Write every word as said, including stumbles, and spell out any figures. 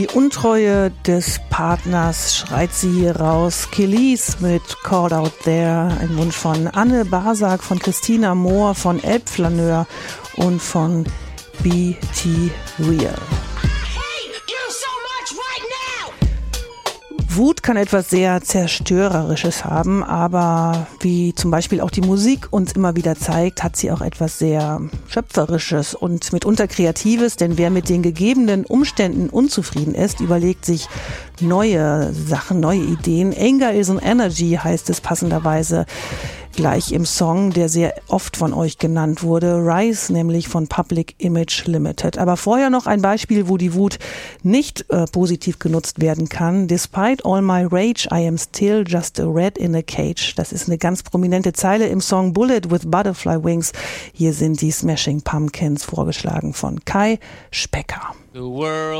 Die Untreue des Partners schreit sie hier raus. Kelis mit Caught Out There, ein Wunsch von Anne Basak, von Christina Mohr, von Elbflaneur und von B T Real. Wut kann etwas sehr Zerstörerisches haben, aber wie zum Beispiel auch die Musik uns immer wieder zeigt, hat sie auch etwas sehr Schöpferisches und mitunter Kreatives, denn wer mit den gegebenen Umständen unzufrieden ist, überlegt sich neue Sachen, neue Ideen. Anger is an Energy heißt es passenderweise gleich im Song, der sehr oft von euch genannt wurde. Rise, nämlich von Public Image Limited. Aber vorher noch ein Beispiel, wo die Wut nicht äh, positiv genutzt werden kann. Despite all my rage, I am still just a rat in a cage. Das ist eine ganz prominente Zeile im Song Bullet with Butterfly Wings. Hier sind die Smashing Pumpkins, vorgeschlagen von Kai Specker. The world